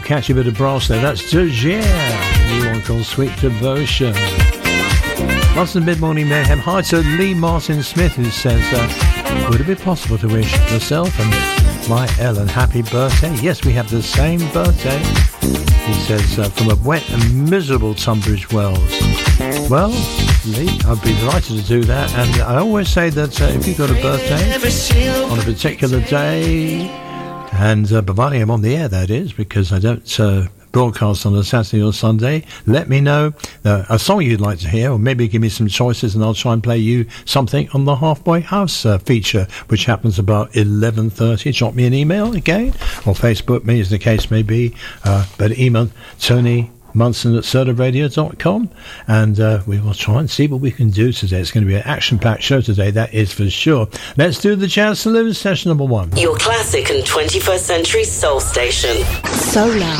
catchy bit of brass there. That's De Gea, new one called Sweet Devotion. Once the Mid-Morning Mayhem. Hi to Lee Martin Smith, who says, would it be possible to wish myself and my Ellen happy birthday? Yes, we have the same birthday. He says, from a wet and miserable Tunbridge Wells. Well, Lee, I'd be delighted to do that. And I always say that if you've got a birthday on a particular day, and providing I'm on the air, that is, because I don't broadcast on a Saturday or Sunday, let me know a song you'd like to hear, or maybe give me some choices and I'll try and play you something on the Halfway House feature, which happens about 11:30. Drop me an email again, or Facebook me, as the case may be, but email Tony Munson at SerdaRadio.com, and we will try and see what we can do today. It's going to be an action-packed show today, that is for sure. Let's do the Jazz Saloon session number 1. Your classic and 21st century soul station. Solar.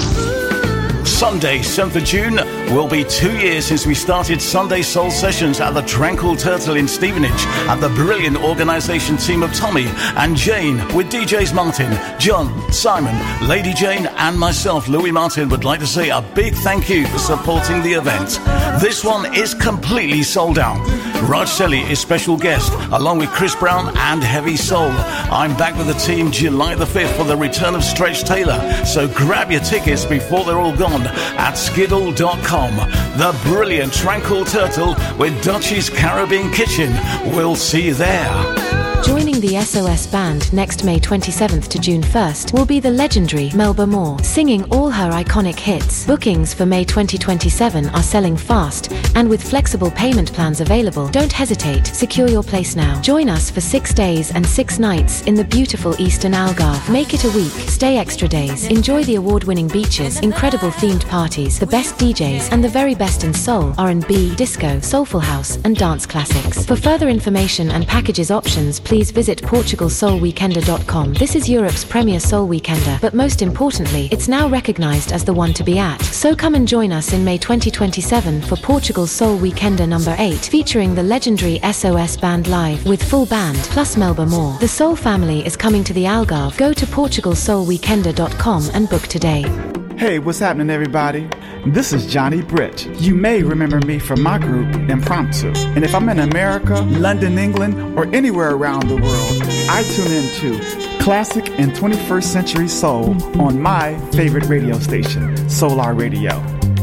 Sunday, 7th of June, will be 2 years since we started Sunday Soul Sessions at the Tranquil Turtle in Stevenage, at the brilliant organisation team of Tommy and Jane, with DJs Martin, John, Simon, Lady Jane and myself, Louis Martin, would like to say a big thank you for supporting the event. This one is completely sold out. Raj Selly is special guest, along with Chris Brown and Heavy Soul. I'm back with the team July the 5th for the return of Stretch Taylor, so grab your tickets before they're all gone at skiddle.com. The brilliant Tranquil Turtle with Dutchie's Caribbean Kitchen. We'll see you there. Joining the SOS Band next May 27th to June 1st will be the legendary Melba Moore, singing all her iconic hits. Bookings for May 2027 are selling fast, and with flexible payment plans available, don't hesitate, secure your place now. Join us for 6 days and 6 nights in the beautiful Eastern Algarve. Make it a week, stay extra days, enjoy the award-winning beaches, incredible themed parties, the best DJs, and the very best in soul, R&B, disco, soulful house, and dance classics. For further information and packages options, please visit PortugalSoulWeekender.com. This is Europe's premier soul weekender, but most importantly, it's now recognized as the one to be at. So come and join us in May 2027 for Portugal Soul Weekender number 8, featuring the legendary SOS Band live with full band, plus Melba Moore. The Soul family is coming to the Algarve. Go to PortugalSoulWeekender.com and book today. Hey, what's happening, everybody? This is Johnny Britt. You may remember me from my group, Impromptu. And if I'm in America, London, England, or anywhere around the world, I tune into classic and 21st century soul on my favorite radio station, Solar Radio.